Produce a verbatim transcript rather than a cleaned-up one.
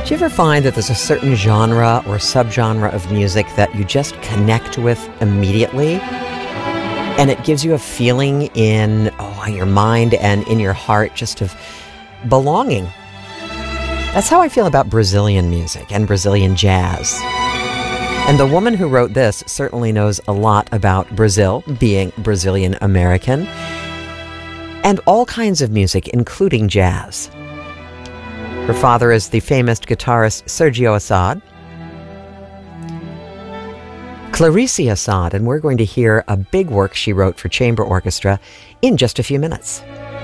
Do you ever find that there's a certain genre or subgenre of music that you just connect with immediately? And it gives you a feeling in oh, your mind and in your heart just of belonging. That's how I feel about Brazilian music and Brazilian jazz. And the woman who wrote this certainly knows a lot about Brazil, being Brazilian American, and all kinds of music, including jazz. Her father is the famous guitarist Sergio Assad. Clarice Assad, and we're going to hear a big work she wrote for chamber orchestra in just a few minutes.